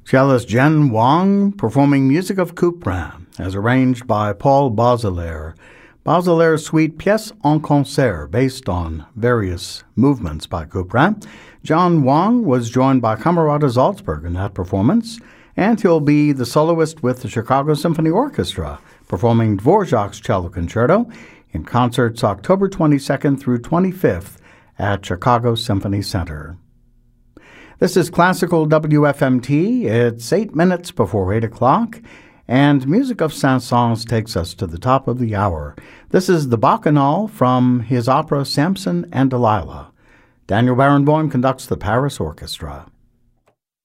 Cellist Jen Wang performing music of Couperin, as arranged by Paul Baudelaire. Baudelaire's suite Pièce en Concert, based on various movements by Couperin. Jen Wang was joined by Camerata Salzburg in that performance, and he'll be the soloist with the Chicago Symphony Orchestra, performing Dvorak's Cello Concerto in concerts October 22nd through 25th at Chicago Symphony Center. This is Classical WFMT. It's 8 minutes before 8 o'clock, and Music of Saint-Saëns takes us to the top of the hour. This is the Bacchanal from his opera Samson and Delilah. Daniel Barenboim conducts the Paris Orchestra.